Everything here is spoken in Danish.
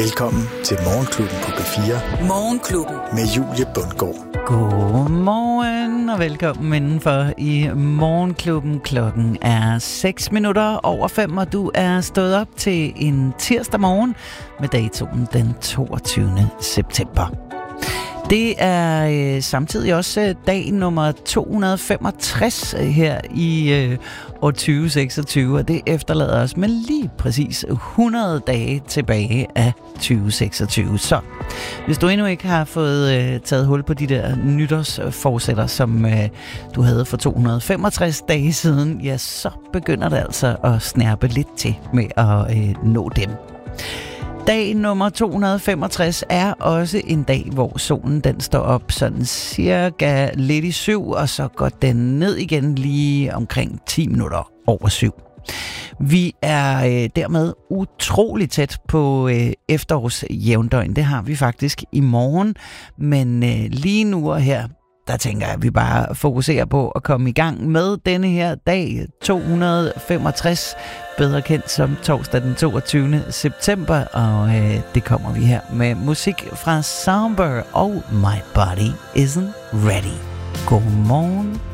Velkommen til Morgenklubben på P4. Morgenklubben. Med Julie Bundgaard. Godmorgen og velkommen indenfor i Morgenklubben. Klokken er 5:06, og du er stået op til en tirsdag morgen med datoen den 22. september. Det er samtidig også dag nummer 265 her i år 2026, og det efterlader os med lige præcis 100 dage tilbage af 2026. Så hvis du endnu ikke har fået taget hul på de der nytårsforsætter, som du havde for 265 dage siden, ja, så begynder det altså at snærpe lidt til med at nå dem. Dag nummer 265 er også en dag, hvor solen den står op sådan cirka lidt i 7, og så går den ned igen lige omkring 10 minutter over 7. Vi er dermed utrolig tæt på efterårsjævndøgn. Det har vi faktisk i morgen, men lige nu og her, der tænker jeg, at vi bare fokuserer på at komme i gang med denne her dag 265, bedre kendt som torsdag den 22. september, og det kommer vi her med musik fra Soundbar og My Body Isn't Ready. Godmorgen.